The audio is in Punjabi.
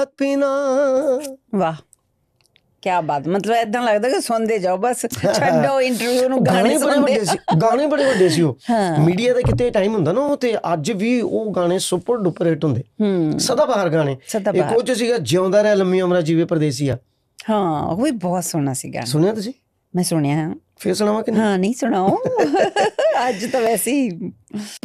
शराब पीना। ਵਾਹ ਕੀ ਬਾਤ, ਮਤਲਬ ਏਦਾਂ ਲੱਗਦਾ ਕਿ ਸੁਣਦੇ ਜਾਓ ਬਸ, ਛੱਡੋ ਇੰਟਰਵਿਊ ਨੂੰ, ਗਾਣੇ ਬੜੇ ਸੁਣਦੇ ਵੱਡੇ ਸੀ, ਗਾਣੇ ਬੜੇ ਵੱਡੇ ਸੀ ਉਹ। ਹਾਂ। ਮੀਡੀਆ ਦਾ ਕਿਤੇ ਟਾਈਮ ਹੁੰਦਾ ਨਾ, ਉਹ ਤੇ ਅੱਜ ਵੀ ਉਹ ਗਾਣੇ ਸੁਪਰ ਡੁਪਰ ਹਿੱਟ ਹੁੰਦੇ, ਸਦਾ ਬਹਾਰ ਗਾਣੇ। ਇੱਕ ਉਹ 'ਚ ਸੀਗਾ ਜਿਉਂਦਾ ਰਹਿ ਲੰਮੀ ਉਮਰਾਂ ਜੀਵੇ ਪਰਦੇਸੀਆ। ਹਾਂ ਉਹ ਵੀ ਬਹੁਤ ਸੋਹਣਾ ਸੀ ਗਾਣਾ। ਸੁਣਿਆ ਤੁਸੀਂ? ਮੈਂ ਸੁਣਿਆ। ਫੇਰ ਸੁਣਾਵਾਂ ਕਿ ਨਹੀਂ? ਹਾਂ ਨਹੀਂ ਸੁਣਾਓ ਅੱਜ ਤਾਂ ਵੈਸੇ ਹੀ